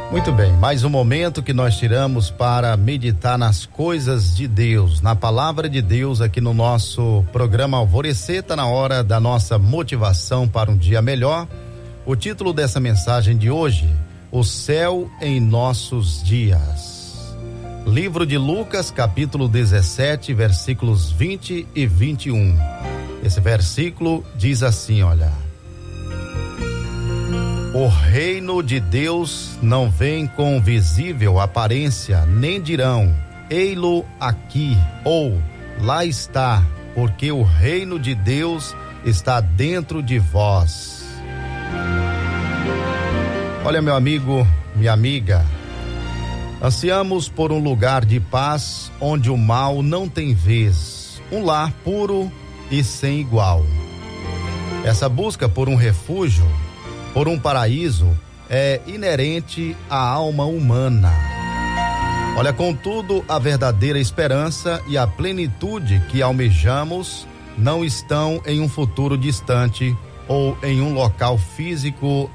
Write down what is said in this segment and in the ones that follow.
Muito bem, mais um momento que nós tiramos para meditar nas coisas de Deus, na palavra de Deus aqui no nosso programa Alvorecer. Tá na hora da nossa motivação para um dia melhor. O título dessa mensagem de hoje: O céu em nossos dias. Livro de Lucas, capítulo 17, versículos 20 e 21. Esse versículo diz assim, olha: O reino de Deus não vem com visível aparência, nem dirão, ei-lo aqui, ou lá está, porque o reino de Deus está dentro de vós. Olha, meu amigo, minha amiga, ansiamos por um lugar de paz onde o mal não tem vez, um lar puro e sem igual. Essa busca por um refúgio, por um paraíso, é inerente à alma humana. Olha, contudo, a verdadeira esperança e a plenitude que almejamos não estão em um futuro distante ou em um local físico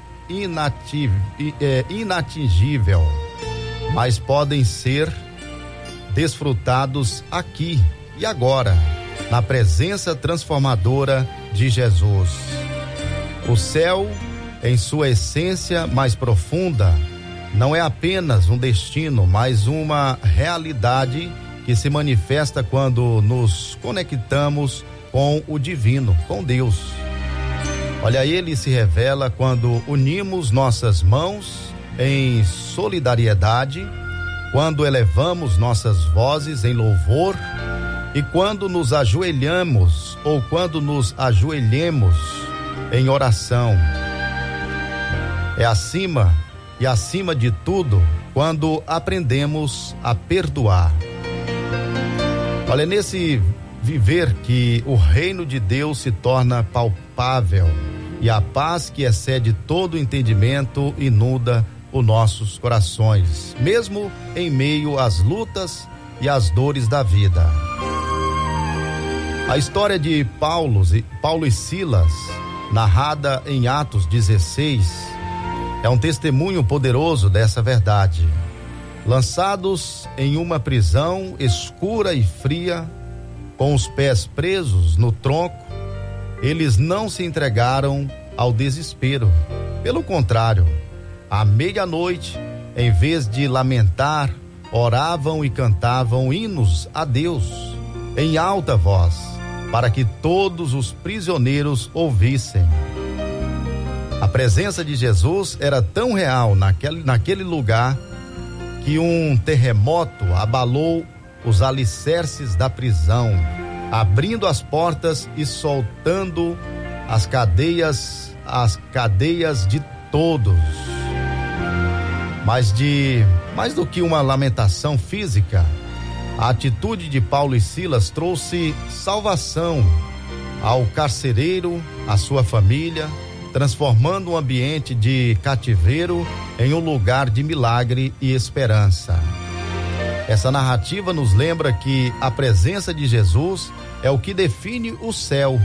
inatingível, mas podem ser desfrutados aqui e agora, na presença transformadora de Jesus. O céu, em sua essência mais profunda, não é apenas um destino, mas uma realidade que se manifesta quando nos conectamos com o divino, com Deus. Olha, ele se revela quando unimos nossas mãos em solidariedade, quando elevamos nossas vozes em louvor e quando nos ajoelhamos ou quando nos ajoelhemos em oração. É acima de tudo quando aprendemos a perdoar. Olha, nesse viver que o reino de Deus se torna palpável e a paz que excede todo entendimento inunda os nossos corações, mesmo em meio às lutas e às dores da vida. A história de Paulo e Silas, narrada em Atos 16, é um testemunho poderoso dessa verdade. Lançados em uma prisão escura e fria, com os pés presos no tronco, eles não se entregaram ao desespero. Pelo contrário, à meia-noite, em vez de lamentar, oravam e cantavam hinos a Deus em alta voz, para que todos os prisioneiros ouvissem. A presença de Jesus era tão real naquele lugar que um terremoto abalou os alicerces da prisão, abrindo as portas e soltando as cadeias de todos. Mais do que uma lamentação física, a atitude de Paulo e Silas trouxe salvação ao carcereiro, à sua família, transformando um ambiente de cativeiro em um lugar de milagre e esperança. Essa narrativa nos lembra que a presença de Jesus é o que define o céu.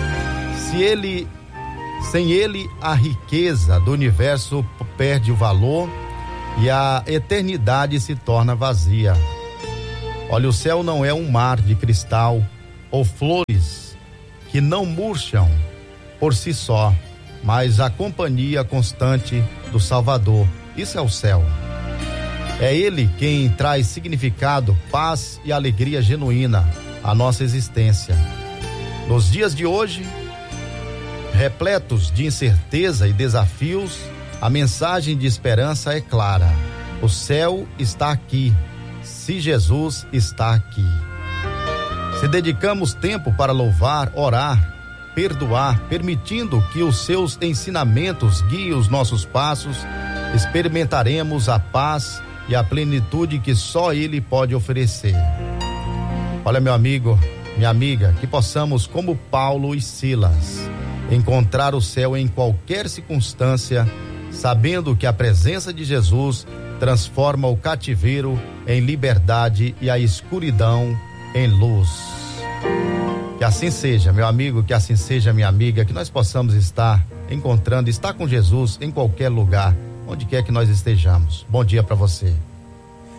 Sem ele, a riqueza do universo perde o valor e a eternidade se torna vazia. Olha, o céu não é um mar de cristal ou flores que não murcham por si só, mas a companhia constante do Salvador. Isso é o céu. É ele quem traz significado, paz e alegria genuína à nossa existência. Nos dias de hoje, repletos de incerteza e desafios, a mensagem de esperança é clara. O céu está aqui, se Jesus está aqui. Se dedicamos tempo para louvar, orar, perdoar, permitindo que os seus ensinamentos guiem os nossos passos, experimentaremos a paz e a plenitude que só Ele pode oferecer. Olha, meu amigo, minha amiga, que possamos, como Paulo e Silas, encontrar o céu em qualquer circunstância, sabendo que a presença de Jesus transforma o cativeiro em liberdade e a escuridão em luz. Que assim seja, meu amigo, que assim seja, minha amiga, que nós possamos estar com Jesus em qualquer lugar onde quer que nós estejamos. Bom dia para você.